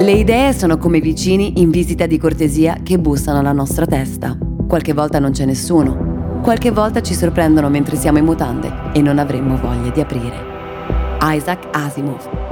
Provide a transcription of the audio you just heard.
Le idee sono come vicini in visita di cortesia che bussano alla nostra testa. Qualche volta non c'è nessuno. Qualche volta ci sorprendono mentre siamo in mutande e non avremmo voglia di aprire. Isaac Asimov.